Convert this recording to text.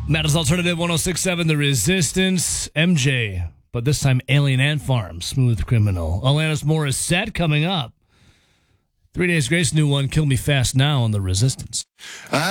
Matters Alternative 1067, The Resistance, MJ, but this time Alien Ant Farm, Smooth Criminal. Alanis Morissette coming up. 3 Days Grace, new one, Kill Me Fast Now on The Resistance.